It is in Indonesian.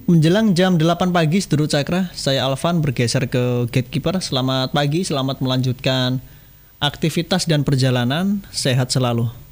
Menjelang jam 8 pagi, Sedulur Cakra, saya Alvan bergeser ke gatekeeper. Selamat pagi, selamat melanjutkan aktivitas dan perjalanan, sehat selalu.